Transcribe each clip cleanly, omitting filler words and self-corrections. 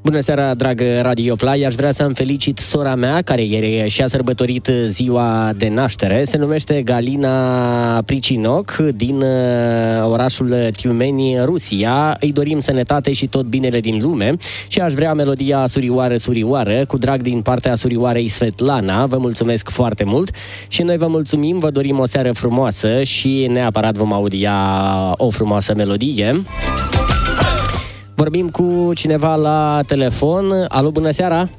Bună seara, dragă Radio Play. Aș vrea să-mi felicit sora mea, care ieri și-a sărbătorit ziua de naștere. Se numește Galina Pricinoc, din orașul Tiumeni, Rusia. Îi dorim sănătate și tot binele din lume și aș vrea melodia Surioară, Surioară, cu drag din partea surioarei Svetlana. Vă mulțumesc foarte mult și noi vă mulțumim, vă dorim o seară frumoasă și neapărat vom audia o frumoasă melodie. Vorbim cu cineva la telefon. Alo, bună seara!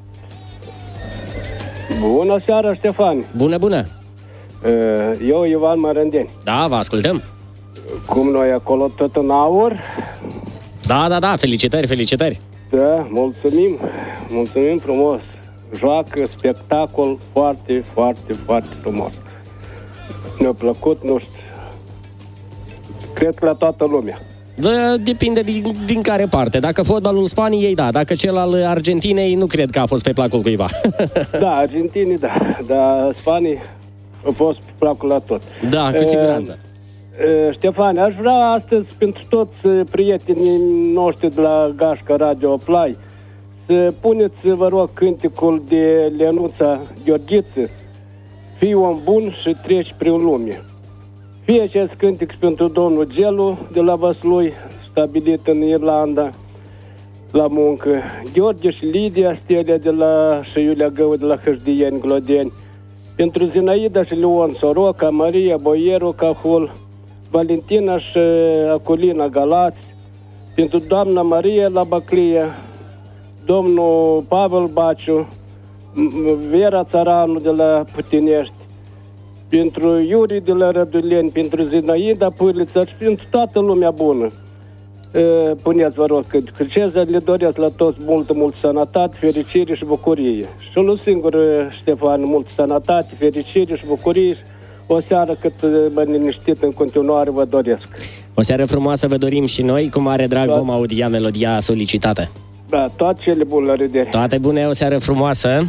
Bună seara, Ștefan! Bună, bună! Eu, Ivan Mărândeni. Da, vă ascultăm! Cum noi acolo tot în aur? Da, felicitări, felicitări! Da, mulțumim frumos! Joacă, spectacol foarte, foarte, foarte frumos. Ne-a plăcut, nu știu, cred că la toată lumea. Depinde din care parte. Dacă fotbalul Spaniei, da. Dacă cel al Argentinei, nu cred că a fost pe placul cuiva. Da, Argentinii, da. Dar Spanii a fost pe placul la tot. Da, cu siguranță. Ștefan, aș vrea astăzi pentru toți prietenii noștri de la Gașca Radio Play să puneți, vă rog, cânticul de Lenuța Gheorghiță, Fii om bun și treci prin lume. Fie acest cântic pentru domnul Gelu de la Vaslui, stabilit în Irlanda, la muncă. Gheorghe și Lidia Stelea de la și Iulia Gău de la Hâșdieni, Glodeni. Pentru Zinaida și Leon Soroca, Maria Boieru Cahul, Valentina și Aculina Galați. Pentru doamna Maria la Baclia, domnul Pavel Baciu, Vera Țaranu de la Putinești, pentru Iuri de la Răduleni, pentru Zinaida Pârlița și pentru toată lumea bună. Puneți, vă rog, că ce le doresc la toți multă sănătate, fericire și bucurie. Și unul singur, Ștefan, multă sănătate, fericire și bucurie. O seară cât mă liniștit în continuare vă doresc. O seară frumoasă vă dorim și noi, cu mare drag vom audia melodia solicitată. Da, toate cele bune, la revedere. Toate bune, o seară frumoasă.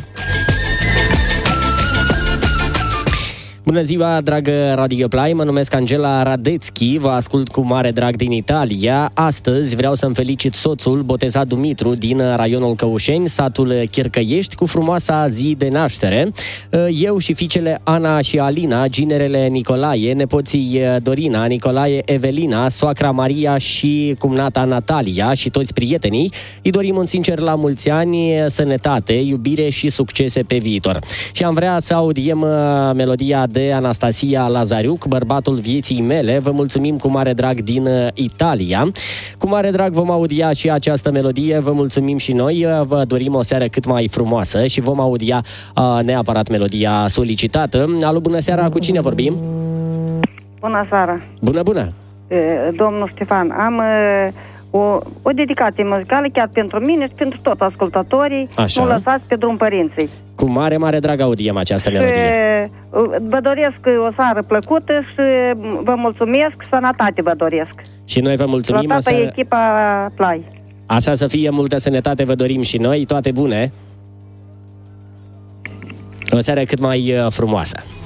Bună ziua, dragă Radio Play, mă numesc Angela Radețchi, vă ascult cu mare drag din Italia. Astăzi vreau să-mi felicit soțul, botezat Dumitru, din raionul Căușeni, satul Chircăiești, cu frumoasa zi de naștere. Eu și fiicele Ana și Alina, ginerele Nicolae, nepoții Dorina, Nicolae, Evelina, soacra Maria și cumnata Natalia și toți prietenii, îi dorim un sincer la mulți ani, sănătate, iubire și succese pe viitor. Și am vrea să audiem melodia de Anastasia Lazariuc, bărbatul vieții mele. Vă mulțumim cu mare drag din Italia. Cu mare drag vom audia și această melodie. Vă mulțumim și noi. Vă dorim o seară cât mai frumoasă și vom audia neapărat melodia solicitată. Alo, bună seara, cu cine vorbim? Bună seara. Bună. Domnul Ștefan, am o dedicație muzicală chiar pentru mine și pentru toți ascultătorii. Așa. Nu lăsați pe drum părinții. Cu mare drag audiem această melodie. Vă doresc o seară plăcută și vă mulțumesc, sănătate vă doresc. Și noi vă mulțumim. La toată echipa Play. Așa să fie, multă sănătate vă dorim și noi, toate bune. O seară cât mai frumoasă.